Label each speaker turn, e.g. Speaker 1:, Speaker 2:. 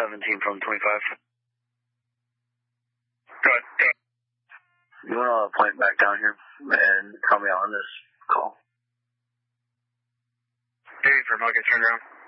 Speaker 1: 17 from 25.
Speaker 2: Go ahead.
Speaker 1: You want to point back down here and call me on this call?
Speaker 2: Hey, for Mugget, turn around.